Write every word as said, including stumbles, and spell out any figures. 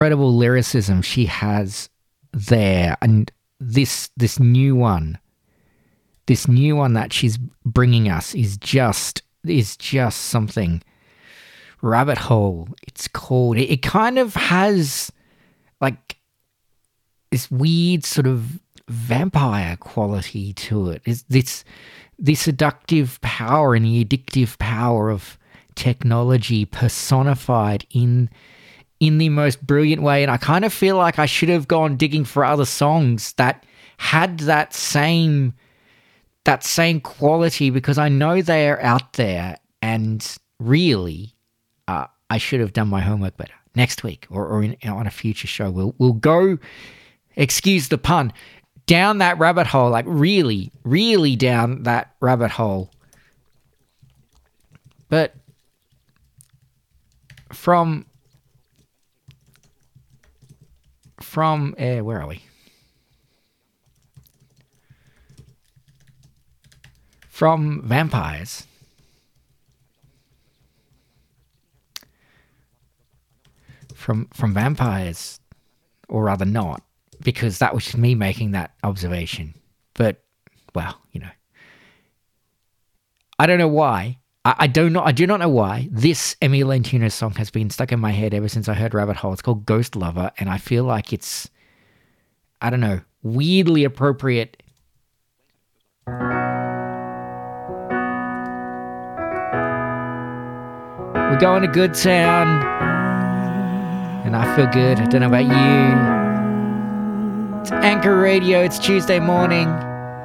incredible lyricism she has there, and this this new one, this new one that she's bringing us is just is just something. Rabbit Hole, it's called. It, it kind of has like this weird sort of vampire quality to it. It's this the seductive power and the addictive power of technology personified in in the most brilliant way. And I kind of feel like I should have gone digging for other songs that had that same that same quality, because I know they are out there, and really uh, I should have done my homework better. Next week or, or in, on a future show, we'll we'll go, excuse the pun, down that rabbit hole, like really, really down that rabbit hole. But from from uh, where are we? From vampires. From from vampires, or rather not, because that was just me making that observation. But, well, you know. I don't know why. I, I do not I do not know why this Emmy Lentino song has been stuck in my head ever since I heard Rabbit Hole. It's called Ghost Lover, and I feel like it's, I don't know, weirdly appropriate. We're going to Good Town, and I feel good. I don't know about you. It's Anchor Radio. It's Tuesday morning.